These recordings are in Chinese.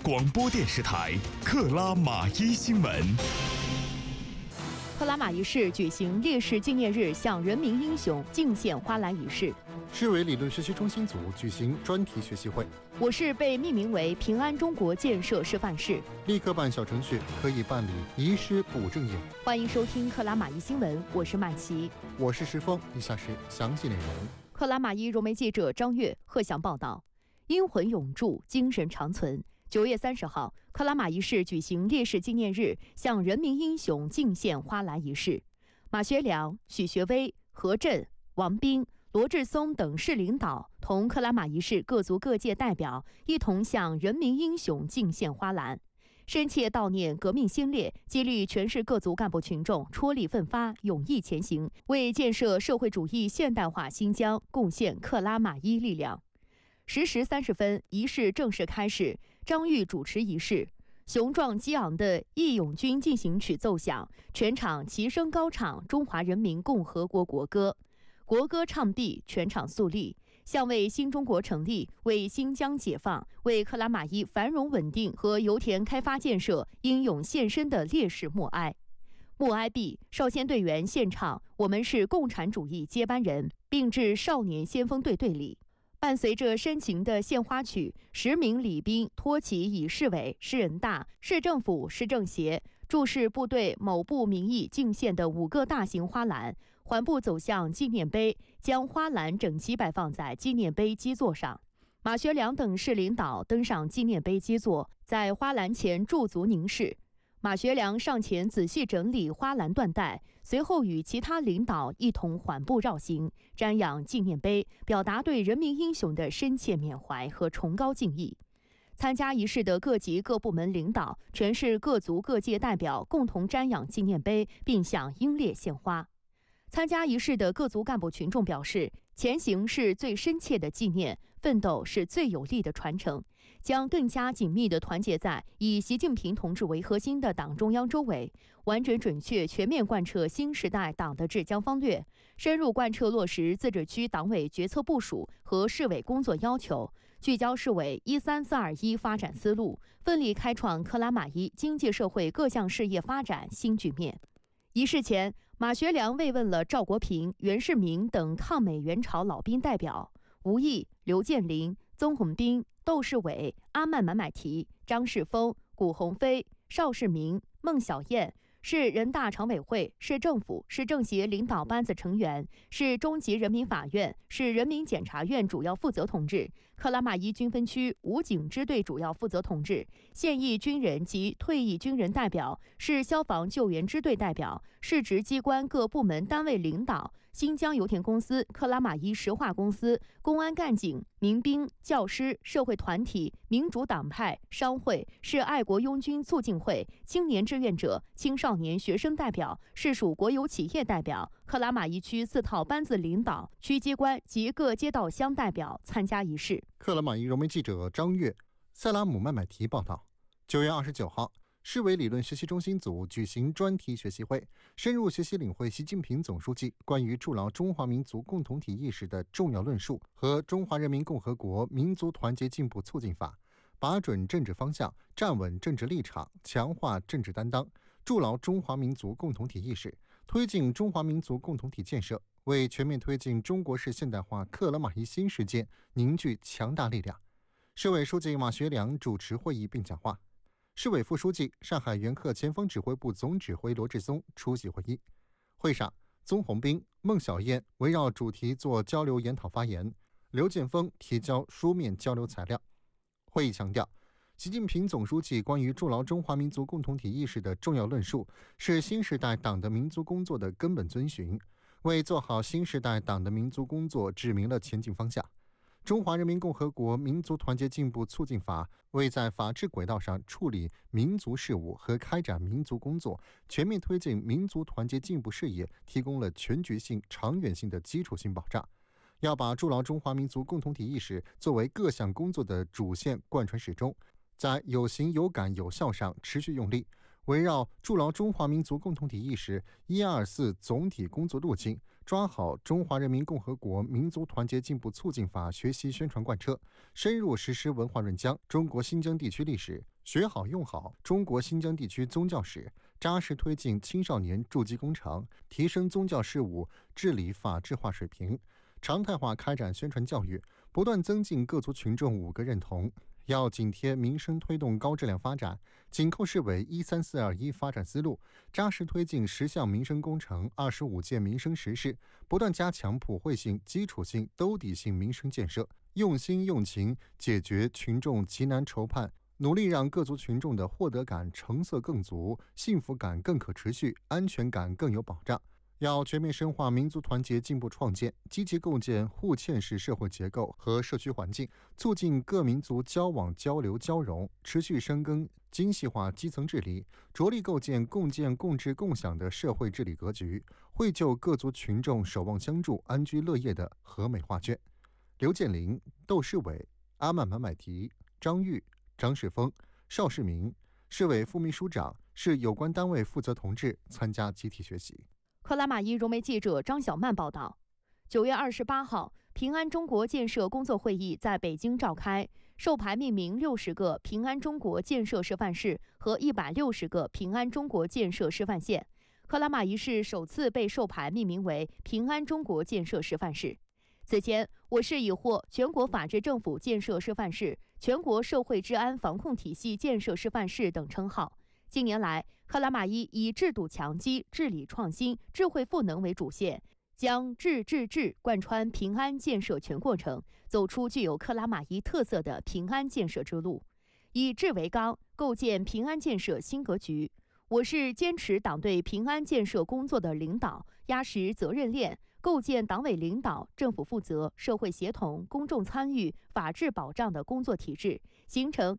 广播电视台克拉玛依新闻。 克拉玛依市举行烈士纪念日向人民英雄敬献花篮仪式。 市委理论学习中心组举行专题学习会。 我市被命名为平安中国建设示范市， 立刻办小程序可以办理遗失补正业。 欢迎收听克拉玛依新闻，我是曼琪， 我是石峰。以下是详细内容。 克拉玛依融媒记者张悦、贺翔报道。英魂永驻，精神长存。9月30号，克拉玛依市举行烈士纪念日向人民英雄敬献花篮仪式。马学良、许学威、何震、王斌、罗志松等市领导同克拉玛依市各族各界代表一同向人民英雄敬献花篮，深切悼念革命先烈，激励全市各族干部群众踔厉奋发，勇毅前行，为建设社会主义现代化新疆贡献克拉玛依力量。10时30分，仪式正式开始。张玉主持仪式，雄壮激昂的《义勇军进行曲》奏响，全场齐声高唱中华人民共和国国歌。国歌唱毕，全场肃立，向为新中国成立、为新疆解放、为克拉玛依繁荣稳定和油田开发建设英勇献身的烈士默哀。默哀毕，少先队员献唱《我们是共产主义接班人》，并致少年先锋队队礼。伴随着深情的献花曲，10名礼宾托起以市委、市人大、市政府、市政协、驻市部队某部名义敬献的5个大型花篮，缓步走向纪念碑，将花篮整齐摆放在纪念碑基座上。马学良等市领导登上纪念碑基座，在花篮前驻足凝视。马学良上前仔细整理花篮缎带，随后与其他领导一同缓步绕行，瞻仰纪念碑，表达对人民英雄的深切缅怀和崇高敬意。参加仪式的各级各部门领导、全市各族各界代表共同瞻仰纪念碑，并向英烈献花。参加仪式的各族干部群众表示，前行是最深切的纪念，奋斗是最有力的传承，将更加紧密地团结在以习近平同志为核心的党中央周围，完整准确全面贯彻新时代党的治疆方略，深入贯彻落实自治区党委决策部署和市委工作要求，聚焦市委13421发展思路，奋力开创克拉玛依经济社会各项事业发展新局面。仪式前，马学良慰问了赵国平、袁世明等抗美援朝老兵代表，吴毅、刘建林、宗宏斌、窦世伟、阿曼满买提、张世峰、古鸿飞、邵世明、孟小燕，市人大常委会、市政府、市政协领导班子成员，市中级人民法院、市人民检察院主要负责同志，克拉玛依军分区武警支队主要负责同志，现役军人及退役军人代表，市消防救援支队代表，市直机关各部门单位领导，新疆油田公司、克拉玛依石化公司、公安干警、民兵、教师、社会团体、民主党派、商会、市爱国拥军促进会、青年志愿者、青少年学生代表、市属国有企业代表、克拉玛依区4套班子领导、区机关及各街道乡代表参加仪式。 克拉玛依融媒记者张悦、塞拉姆麦买提报道。9月29号，市委理论学习中心组举行专题学习会，深入学习领会习近平总书记关于筑牢中华民族共同体意识的重要论述和《中华人民共和国民族团结进步促进法》，把准政治方向，站稳政治立场，强化政治担当，筑牢中华民族共同体意识，推进中华民族共同体建设，为全面推进中国式现代化克拉玛依新实践凝聚强大力量。市委书记马学良主持会议并讲话。市委副书记、上海援鄂前锋指挥部总指挥罗志松出席会议。会上，宗宏斌、孟小燕围绕主题做交流研讨发言，刘建峰提交书面交流材料。会议强调，习近平总书记关于筑牢中华民族共同体意识的重要论述，是新时代党的民族工作的根本遵循，为做好新时代党的民族工作指明了前进方向。中华人民共和国民族团结进步促进法为在法治轨道上处理民族事务和开展民族工作，全面推进民族团结进步事业提供了全局性、长远性的基础性保障。要把筑牢中华民族共同体意识作为各项工作的主线贯穿始终，在有形有感有效上持续用力，围绕筑牢中华民族共同体意识124总体工作路径， 抓好《中华人民共和国民族团结进步促进法》学习宣传贯彻，深入实施文化润疆中国新疆地区历史，学好用好中国新疆地区宗教史，扎实推进青少年筑基工程，提升宗教事务治理法治化水平，常态化开展宣传教育，不断增进各族群众5个认同。要紧贴民生推动高质量发展，紧扣市委13421发展思路，扎实推进10项民生工程、25件民生实事，不断加强普惠性、基础性、兜底性民生建设，用心用情解决群众急难愁盼，努力让各族群众的获得感、成色更足，幸福感更可持续，安全感更有保障。要全面深化民族团结进步创建，积极构建互嵌式社会结构和社区环境，促进各民族交往交流交融，持续深耕精细化基层治理，着力构建共建共治共享的社会治理格局，绘就各族群众守望相助、安居乐业的和美画卷。刘建林、窦世伟、阿曼满买提、张玉、张世峰、邵世明，市委副秘书长、市有关单位负责同志参加集体学习。 克拉玛依融媒记者张小曼报道，9月28号，平安中国建设工作会议在北京召开，授牌命名60个平安中国建设示范市和160个平安中国建设示范县。克拉玛依市首次被授牌命名为平安中国建设示范市。此前，我市已获全国法治政府建设示范市、全国社会治安防控体系建设示范市等称号。近年来，克拉玛依以制度强基、治理创新、智慧赋能为主线，将治贯穿平安建设全过程，走出具有克拉玛依特色的平安建设之路，以治为纲，构建平安建设新格局。我市坚持党对平安建设工作的领导，压实责任链，构建党委领导、政府负责、社会协同、公众参与、法治保障的工作体制，形成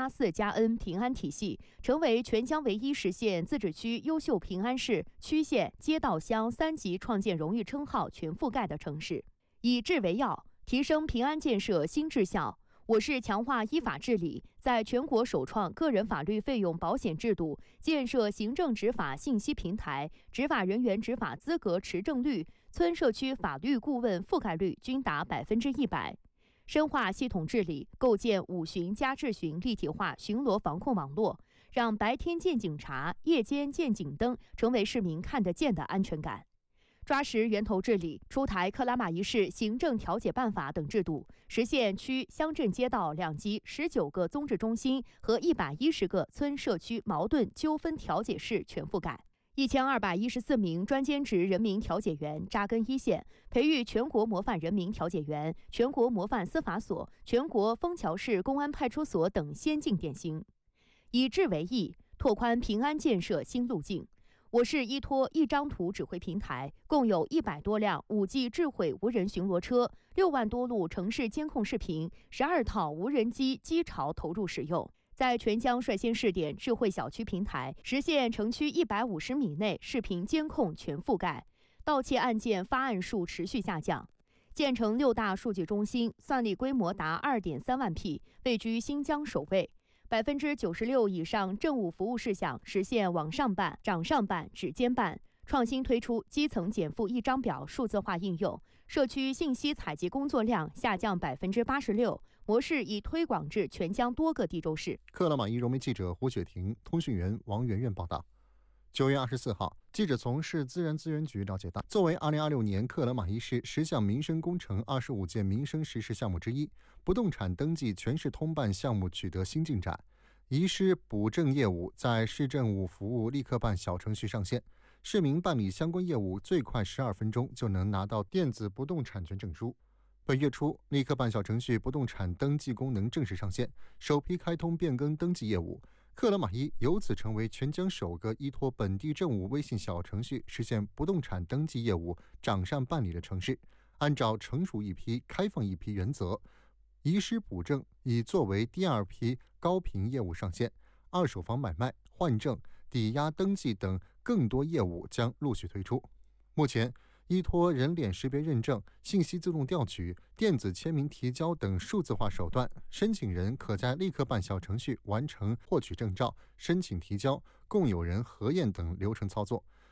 1+4+N 平安体系，成为全疆唯一实现自治区优秀平安市、区县、街道乡3级创建荣誉称号全覆盖的城市。以治为要，提升平安建设新质效。我市强化依法治理，在全国首创个人法律费用保险制度，建设行政执法信息平台，执法人员执法资格持证率、村社区法律顾问覆盖率均达100%。深化系统治理，构建5巡加治巡立体化巡逻防控网络，让白天见警察、夜间见警灯成为市民看得见的安全感。抓实源头治理，出台克拉玛依市行政调解办法等制度，实现区、乡镇街道2级19个综治中心和110个村社区矛盾纠纷调解室全覆盖。1214名专兼职人民调解员扎根一线，培育全国模范人民调解员、全国模范司法所、全国枫桥市公安派出所等先进典型。以治为义，拓宽平安建设新路径。我市依托一张图指挥平台，共有100多辆5G 智慧无人巡逻车、6万多录城市监控视频、12套无人机机巢投入使用，在全疆率先试点智慧小区平台，实现城区150米内视频监控全覆盖，盗窃案件发案数持续下降。建成6大数据中心，算力规模达2.3万 P， 位居新疆首位。96%以上政务服务事项实现网上办、掌上办、指尖办，创新推出基层减负一张表数字化应用，社区信息采集工作量下降86%，模式已推广至全疆多个地州市。 克拉玛依融媒记者胡雪婷、通讯员王媛媛报道。9月24号，记者从市自然资源局了解到，作为2026年克拉玛依市10项民生工程25件民生实事项目之一，不动产登记全市通办项目取得新进展。遗失补正业务在市政务服务立刻办小程序上线，市民办理相关业务最快12分钟就能拿到电子不动产权证书。本月初，立刻办小程序不动产登记功能正式上线，首批开通变更登记业务。克拉玛依由此成为全疆首个依托本地政务微信小程序实现不动产登记业务掌上办理的城市。按照成熟一批、开放一批原则，遗失补正已作为第2批高频业务上线，二手房买卖、换证、抵押登记等更多业务将陆续推出。目前，依托人脸识别认证、信息自动调取、电子签名提交等数字化手段，申请人可在立刻办小程序完成获取证照、申请提交、共有人核验等流程操作。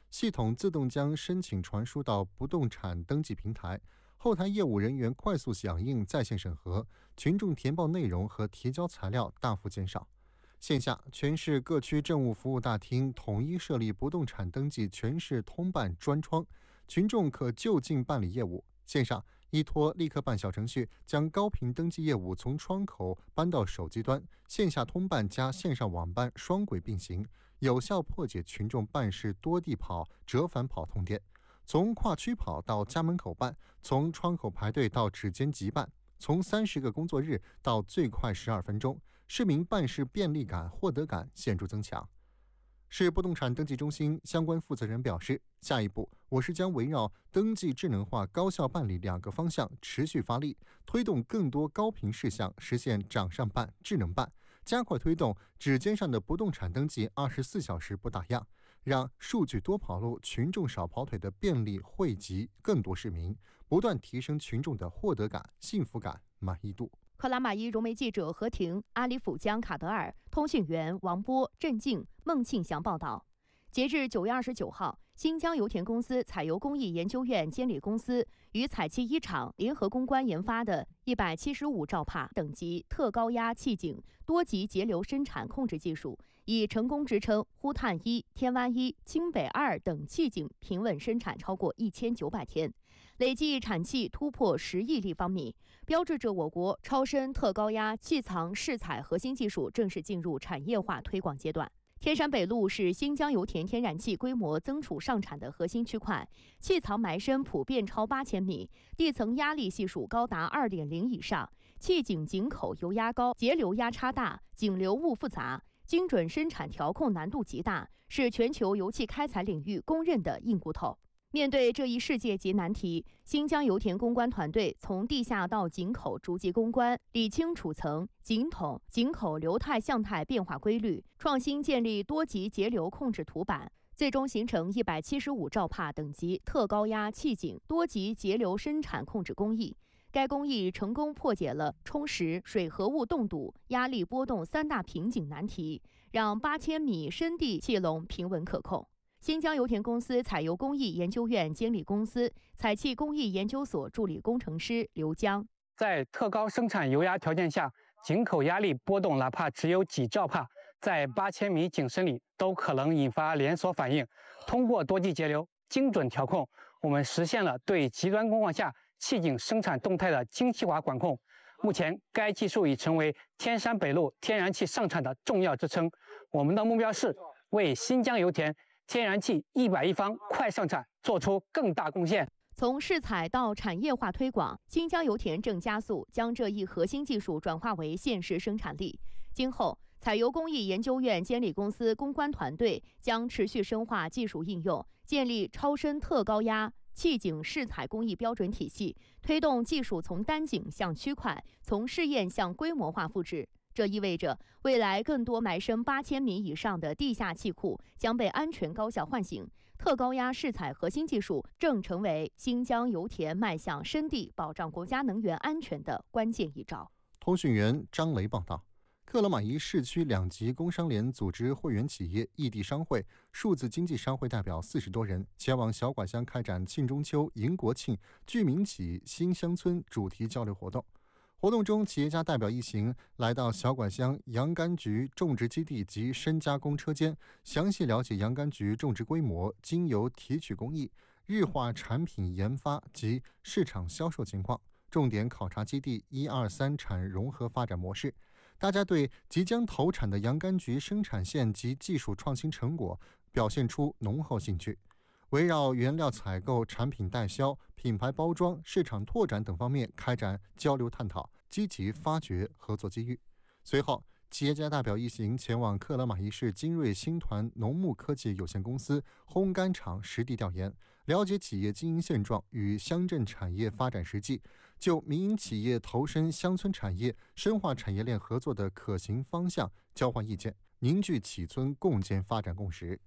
系统自动将申请传输到不动产登记平台，后台业务人员快速响应在线审核，群众填报内容和提交材料大幅减少。线下，全市各区政务服务大厅统一设立不动产登记全市通办专窗，群众可就近办理业务。线上依托立刻办小程序，将高频登记业务从窗口搬到手机端，线下通办加线上网办双轨并行，有效破解群众办事多地跑、折返跑痛点。从跨区跑到家门口办，从窗口排队到指尖即办，从30个工作日到最快12分钟，市民办事便利感、获得感显著增强。市不动产登记中心相关负责人表示，下一步我市将围绕登记智能化、高效办理2个方向持续发力，推动更多高频事项实现掌上办、智能办，加快推动指尖上的不动产登记24小时不打烊，让数据多跑路、群众少跑腿的便利惠及更多市民，不断提升群众的获得感、幸福感、满意度。 克拉玛依融媒记者何婷、阿里甫江卡德尔、通讯员王波、郑静、孟庆祥报道。截至9月29号，新疆油田公司采油工艺研究院监理公司与采气一厂联合攻关研发的175兆帕等级特高压气井多级节流生产控制技术，已成功支撑呼探1、天湾1、清北2等气井平稳生产超过1900天，累计产气突破10亿立方米，标志着我国超深特高压气藏试采核心技术正式进入产业化推广阶段。天山北路是新疆油田天然气规模增储上产的核心区块，气藏埋深普遍超8000米，地层压力系数高达2.0以上，气井井口油压高，节流压差大，井流物复杂，精准生产调控难度极大，是全球油气开采领域公认的硬骨头。面对这一世界级难题，新疆油田攻关团队从地下到井口逐级攻关，理清储层、井筒、井口流态向态变化规律，创新建立多级节流控制图板，最终形成175兆帕等级特高压气井多级节流生产控制工艺。该工艺成功破解了冲蚀、水合物冻堵、压力波动3大瓶颈难题，让8000米深地气笼平稳可控。新疆油田公司采油工艺研究院监理公司采气工艺研究所助理工程师刘江， 在特高生产油压条件下，井口压力波动哪怕只有几兆帕，在8000米井深里都可能引发连锁反应。通过多级节流、精准调控，我们实现了对极端工况下气井生产动态的精细化管控。目前，该技术已成为天山北路天然气上产的重要支撑。我们的目标是为新疆油田天然气110方快上产做出更大贡献。 从试采到产业化推广，新疆油田正加速将这一核心技术转化为现实生产力。今后，采油工艺研究院监理公司攻关团队将持续深化技术应用，建立超深特高压气井试采工艺标准体系，推动技术从单井向区块、从试验向规模化复制。这意味着，未来更多埋深8000米以上的地下气库将被安全高效唤醒。特高压试采核心技术正成为新疆油田迈向深地保障国家能源安全的关键一招。 通讯员张雷报道。克拉玛依市区2级工商联组织会员企业、异地商会、数字经济商会代表40多人前往小拐乡开展庆中秋、迎国庆、聚民起、新乡村主题交流活动。活动中，企业家代表一行来到小拐乡洋甘菊种植基地及深加工车间，详细了解洋甘菊种植规模、精油提取工艺、日化产品研发及市场销售情况，重点考察基地1、2、3产融合发展模式。大家对即将投产的洋甘菊生产线及技术创新成果表现出浓厚兴趣。围绕原料采购、产品代销、品牌包装、市场拓展等方面开展交流探讨，积极发掘合作机遇。随后，企业家代表一行前往克拉玛依市精锐新团农牧科技有限公司烘干厂实地调研，了解企业经营现状与乡镇产业发展实际，就民营企业投身乡村产业、深化产业链合作的可行方向交换意见，凝聚企村共建发展共识。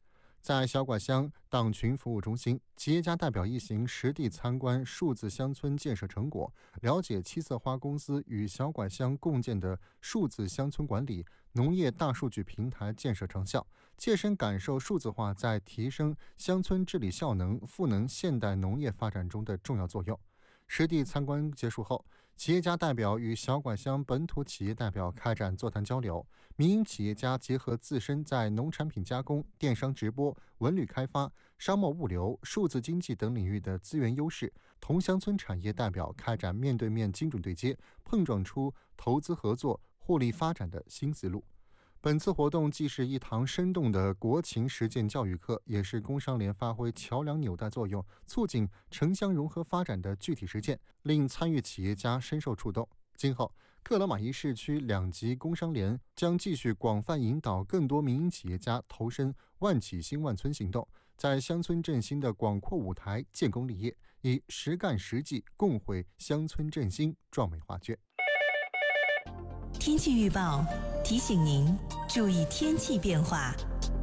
在小拐乡党群服务中心，企业家代表一行实地参观数字乡村建设成果，了解七色花公司与小拐乡共建的数字乡村管理、农业大数据平台建设成效，切身感受数字化在提升乡村治理效能、赋能现代农业发展中的重要作用。实地参观结束后，企业家代表与小拐乡本土企业代表开展座谈交流，民营企业家结合自身在农产品加工、电商直播、文旅开发、商贸物流、数字经济等领域的资源优势，同乡村产业代表开展面对面精准对接，碰撞出投资合作、互利发展的新思路。本次活动既是一堂生动的国情实践教育课，也是工商联发挥桥梁纽带作用，促进城乡融合发展的具体实践，令参与企业家深受触动。今后，克拉玛依市区2级工商联将继续广泛引导更多民营企业家投身万企兴万村行动，在乡村振兴的广阔舞台建功立业，以实干实际共绘乡村振兴壮美画卷。 天气预报提醒您注意天气变化。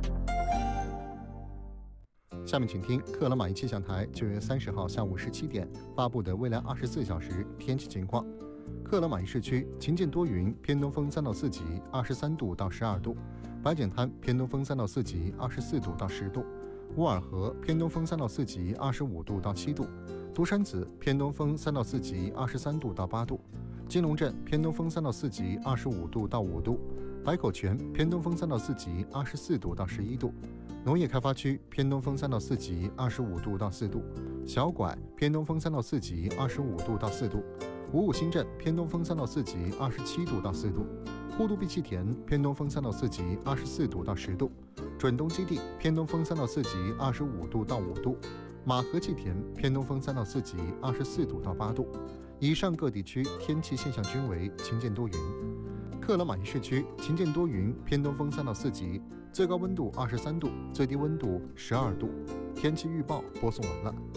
下面请听克拉玛依气象台9月30号下午17点发布的未来24小时天气情况。克拉玛依市区晴间多云，偏东风3到4级，23度到12度；白碱滩偏东风3到4级，24度到10度；乌尔河偏东风3到4级，25度到7度；独山子偏东风3到4级，23度到8度；金龙镇偏东风3到4级，25度到5度；白口泉偏东风3到4级，24度到11度；农业开发区偏东风3到4级，25度到4度；小拐偏东风3到4级，25度到4度；五五新镇偏东风3到4级，27度到4度；呼都碧气田偏东风3到4级，24度到10度；准东基地偏东风3到4级，25度到5度；马河气田偏东风3到4级，24度到8度。以上各地区天气现象均为晴间多云。克拉玛依市区晴间多云，偏东风3到4级，最高温度23度，最低温度12度。天气预报播送完了。